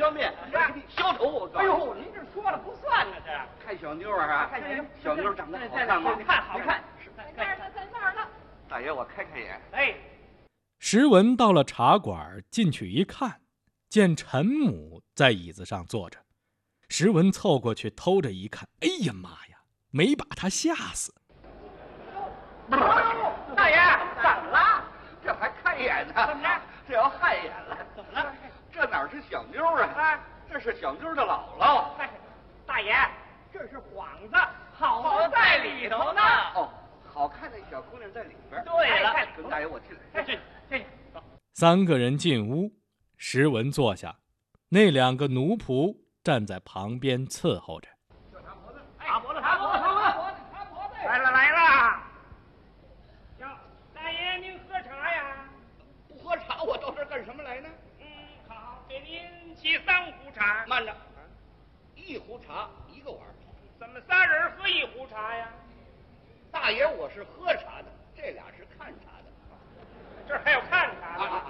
条面，消愁我告诉你。 哎呦，您这说了不算呢，这看小妞啊， 看小妞长得好看吗？ 你看，好看， 在那儿呢，在那儿呢。 大爷，我开开眼。 哎， 石文到了茶馆，进去一看，见陈母在椅子上坐着。石文凑过去偷着一看，哎呀妈呀，没把他吓死。 大爷，怎么了？ 这还开眼呢？ 怎么着？ 这要害眼了？ 怎么了？ 这哪是小妞啊？这是小妞的姥姥。 哎，大爷，这是幌子，好在里头呢。 哦，好看的小姑娘在里边。 对了， 跟大爷我进来。 这， 三个人进屋，石文坐下，那2个奴仆站在旁边伺候着。 擦脖子，来了。哟，大爷您喝茶呀？ 不喝茶，我到这儿干什么来呢？ 好，给您沏3壶茶。 慢着，1壶茶1个碗。 怎么仨人喝1壶茶呀？ 大爷，我是喝茶的，这俩是看茶的。 这还有看茶的。